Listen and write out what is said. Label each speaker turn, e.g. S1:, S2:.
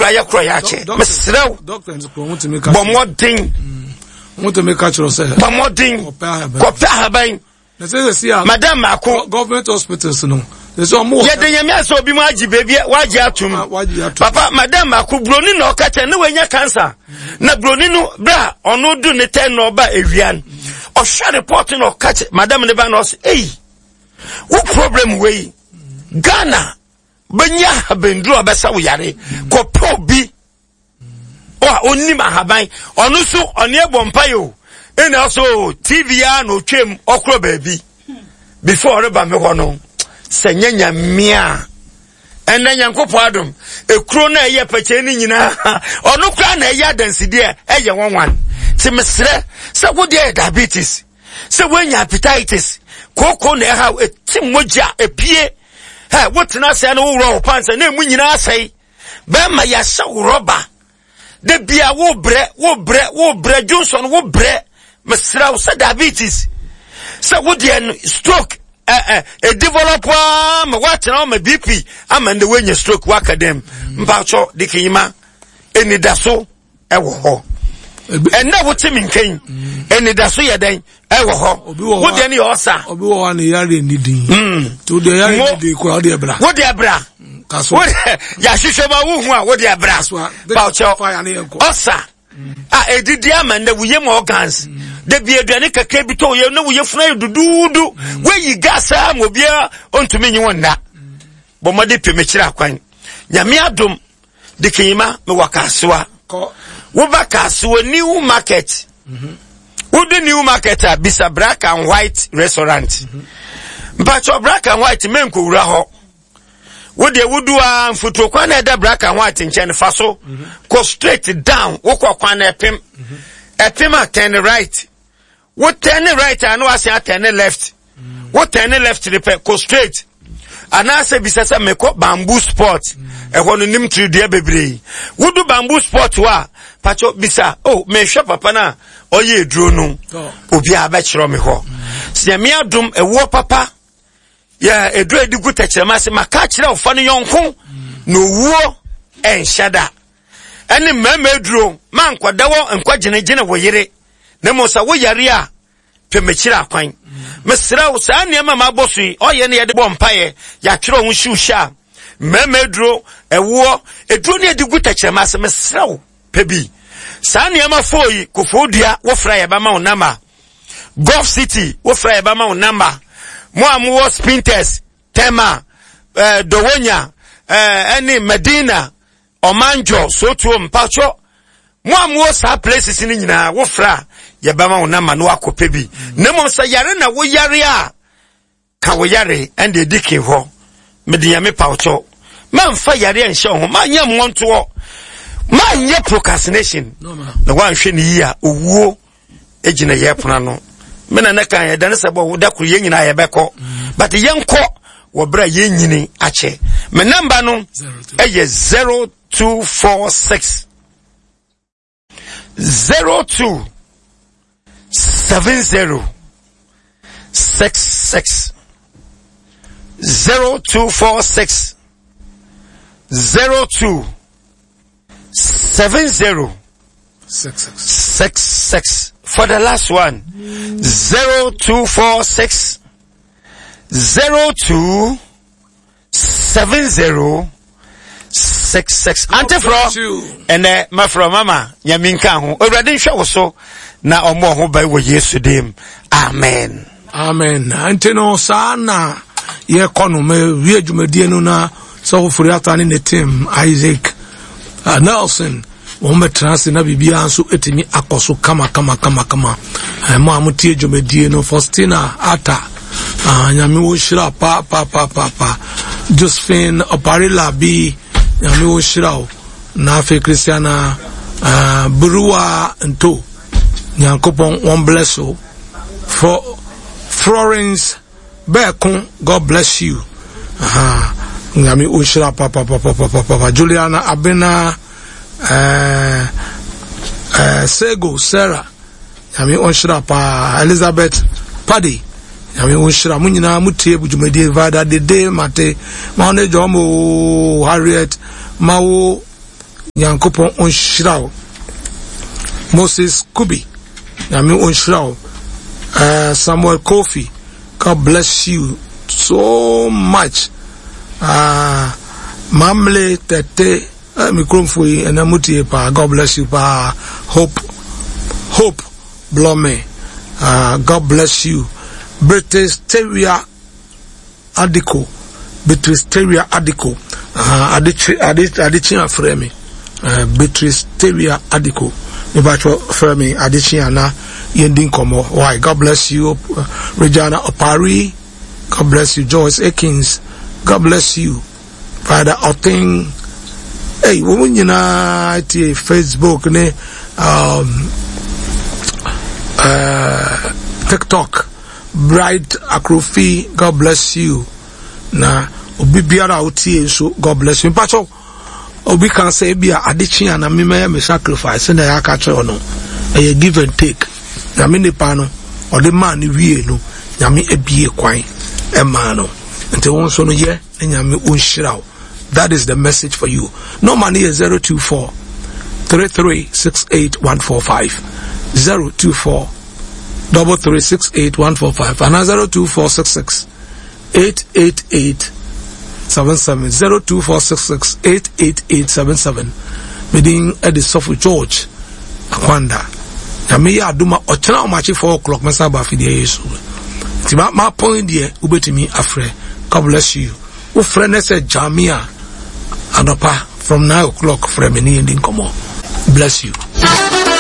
S1: yache mesrew
S2: doctors want to make
S1: bomodin
S2: want to make actual say
S1: bomodin kopta haban
S2: na say see
S1: madam mako
S2: government hospitals no there's one more
S1: yede nyame so obi mu agi baby waji atum papa madam mako broni na okata ne wanya cancer na broni no bra ono du ne ten no ba ewian o share report no okata madam ne ba no say eh what problem we Ghana benya habendru abesa wo yare ko probi o onni mahaban onu so oni ebompa yo ene also TV ya no twem okro baabi before reba me ho no senyanya mia ene nyankopo adom ekro na eye pache ni nyina onu kra na eye danside eye wonwan ti mesre se wo dey diabetes se wo nya hepatitis koko na ha etim moja epie ha wotina se na wo ro pansa na emu nyina asai ba ma ya sha roba de bia wo bre Johnson wo bre mesra wo se diabetes se wo dey stroke develop ma watina ma BP amande wenye stroke wakadem mpacho dikiyima enidaso ewo ho ena wotimi nkan enidaso yeden ewo ho wo de ni osa
S2: obi wo wan yare nidin to de yare nidin ko de bra
S1: wo de bra kaso ya hwehwe ba wo hu a wo de bra mpacho osa edidi amande wo yem organs de bi aduane kakra bi to ye na wo yefuna dududu we yi gasa mo bia ontumi nyi wonda bo mode pemekira akwan nyame adom de kiyima me wakasoa wo bakasoa new market wo de new market a bisa black and white restaurant mpacho black and white menko wura ho wo de wudu a mfuto kwa na da black and white nchen faso go straight down wo kwa na epim a turn right wo turn right and wo say turn left wo turn left repair go straight anase bisasa meko bamboo sport ho no nim trade bebree wudu bamboo sport wa pacho bisa me hwe papa na oye eduro no obi aba kiro me ho sia me adom ewo papa ya eduro edigu techema se maka kire ofa no yonko no wuo enhyada ene mama eduro man kwadawo enkwagene wo yire ne mo sa wo yare a pemekira akwan mesra wo sa ne mama abosui oye ne yede bompaye ya twere ho husha mama eduro ewo eduro ne edigu techema se mesra wo pebi sa ne ma foi kofodua wo fra ye ba ma onama Gulf City wo fra ye ba ma onama mo amu Spinters Tema Dowonya any Medina Omanjo Soto Mpacho mo amu sa places ni nyina wo fra ye ba ma onama no akopebi nemo sa yare na wo yare a ka wo yare ende dike ho mediya me paucho man fa yare enhye ho ma nya monto ma nye procrastination na wan hwe ni ya owuo ejina ye pona no me na kan ye dan sebo wo da kru ye nyina ye beko but yenko wo bra ye nyini ache me number no eye 0246 02 70 66 0246 02 70 66 for the last one 0246 02 70 66 ante fro ene ma fro mama nyaminka ho owrade hwe wo so na omo ho bai wo Yesu dem amen
S2: ante no sana ye kono me wi adwumadie no na so furi atane ne team Isaac Nelson wome transi na bibia nso etimi akoso kama mo amutie dwumadie no Faustina Ata nyame wo shira pa Josephine Oparila bi nyame wo shira na afi Christiana Burua nto nyankopon one bless you for Florence Bekon, God bless you nyame wo shira pa Juliana Abena Sego Sarah nyame wo shira pa Elizabeth Paddy nyame wo shira munyina mutie bujumedie vada de mate ma one jomo Harriet mawo Yankopon on Shrao. Moses Kubi. Nyame on Shrao. Samuel Kofi. God bless you so much. Mamle Tete Mikromfui and Amuti pa. God bless you pa. Hope Blome. God bless you. British Teria Adiko. Beatrice Teria Adiko. Adichia Fremi. Beatrice Teria Adiko. Nibacho Fremi Adichiana Yendin Komo. Why? God bless you. Regina Opari. God bless you. Joyce Akins. God bless you. Father Oting. Hey, woman, you know, Facebook, TikTok. Bright Akrofi. God bless you. Na obi biara otie so God bless you. Pacho obi can say bia adichi na me me sacrifice na ya ka che no. E give and take. Na me nipa no o de man wie no. Nyame ebie kwan e ma no. Nti won so no ye na nyame onhyiraw. That is the message for you. No money is 024 3368145 024 3368145 and 02466 88877 02466 88877 meeting at the Sofu George Akwanda. Yami ya aduma ochana omachi 4 o'clock mesa ba fidie yesu. Ti ma point there ubetimi afre. God bless you. U friend say Jamia Anopa from 9 o'clock from any ending come on. Bless you.